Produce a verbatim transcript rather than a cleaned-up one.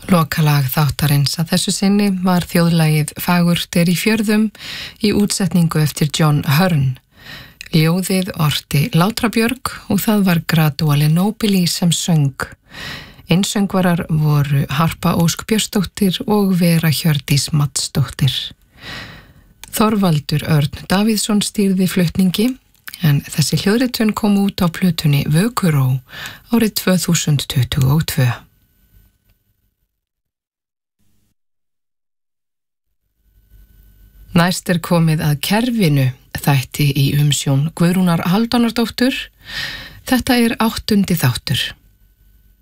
Lokalag þáttarins að þessu sinni var þjóðlagið Fagurt er í fjörðum í útsetningu eftir John Hearn. Ljóðið orti Látra Björg og það var Graduale Nobili sem söng. Einsöngvarar voru Harpa Ósk Björnsdóttir og Vera Hjördís Madsdóttir. Þorvaldur Örn Davíðsson stýrði flutningi en þessi hljóðritun kom út á plötunni Vökuró árið tvö þúsund tuttugu og tvö. Næst er komið að Kerfinu, þætti í umsjón Guðrúnar Haldonardóttur. Þetta er áttundi þáttur.